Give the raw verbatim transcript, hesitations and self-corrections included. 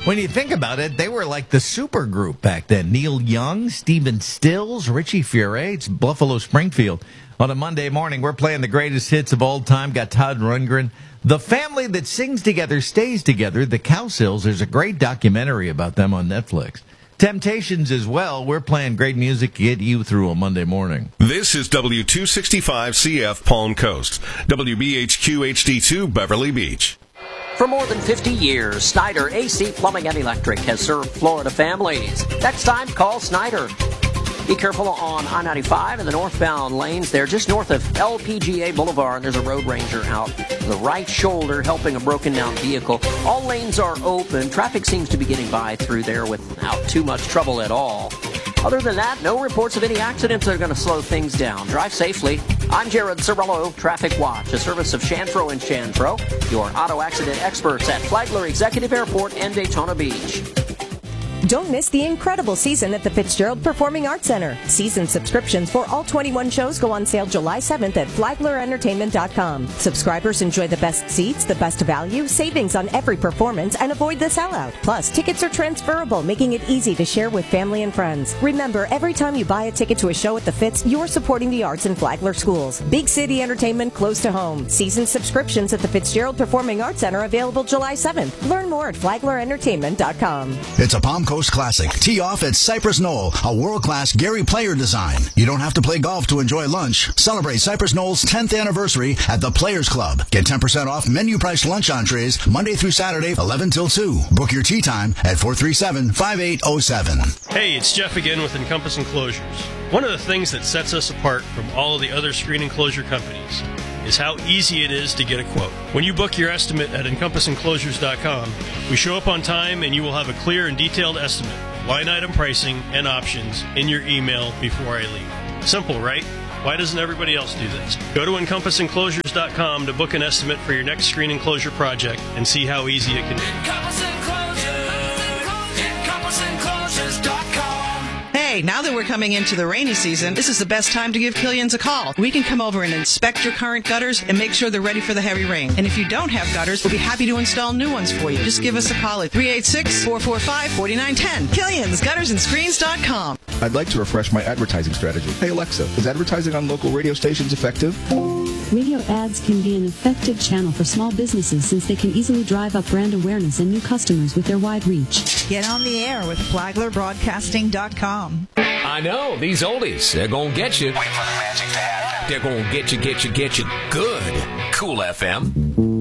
When you think about it, they were like the super group back then. Neil Young, Stephen Stills, Richie Furay, it's Buffalo Springfield. On a Monday morning, we're playing the greatest hits of all time. Got Todd Rundgren. The family that sings together stays together. The Cowsills. There's a great documentary about them on Netflix. Temptations as well. We're playing great music to get you through a Monday morning. This is W two sixty-five C F Palm Coast, W B H Q H D two Beverly Beach. For more than fifty years, Snyder A C Plumbing and Electric has served Florida families. Next time, call Snyder. Be careful on I ninety-five and the northbound lanes there, just north of L P G A Boulevard. There's a road ranger out the right shoulder helping a broken down vehicle. All lanes are open. Traffic seems to be getting by through there without too much trouble at all. Other than that, no reports of any accidents that are going to slow things down. Drive safely. I'm Jared Cirillo, Traffic Watch, a service of Chanfro and Chanfro, your auto accident experts at Flagler Executive Airport and Daytona Beach. Don't miss the incredible season at the Fitzgerald Performing Arts Center. Season subscriptions for all twenty-one shows go on sale July seventh at flagler entertainment dot com. Subscribers enjoy the best seats, the best value, savings on every performance, and avoid the sellout. Plus, tickets are transferable, making it easy to share with family and friends. Remember, every time you buy a ticket to a show at the Fitz, you're supporting the arts in Flagler schools. Big city entertainment close to home. Season subscriptions at the Fitzgerald Performing Arts Center available July seventh. Learn more at flagler entertainment dot com. It's a Palm Coast Classic. Tee off at Cypress Knoll, a world-class Gary Player design. You don't have to play golf to enjoy lunch. Celebrate Cypress Knoll's tenth anniversary at the Players Club. Get ten percent off menu price lunch entrees Monday through Saturday, eleven till two. Book your tee time at four three seven, five eight zero seven. Hey, it's Jeff again with Encompass Enclosures. One of the things that sets us apart from all of the other screen enclosure companies is how easy it is to get a quote. When you book your estimate at encompass enclosures dot com, we show up on time and you will have a clear and detailed estimate, line item pricing, and options in your email before I leave. Simple, right? Why doesn't everybody else do this? Go to encompass enclosures dot com to book an estimate for your next screen enclosure project and see how easy it can be. Encompass Enclosures, encompass enclosures dot com. Hey, now that we're coming into the rainy season, this is the best time to give Killian's a call. We can come over and inspect your current gutters and make sure they're ready for the heavy rain. And if you don't have gutters, we'll be happy to install new ones for you. Just give us a call at three eight six, four four five, four nine one zero. Killian's Gutters and Screens dot com. I'd like to refresh my advertising strategy. Hey Alexa, is advertising on local radio stations effective? Radio ads can be an effective channel for small businesses since they can easily drive up brand awareness and new customers with their wide reach. Get on the air with flagler broadcasting dot com. I know, these oldies, they're going to get you. Wait for the magic to happen. They're going to get you, get you, get you good. Cool F M.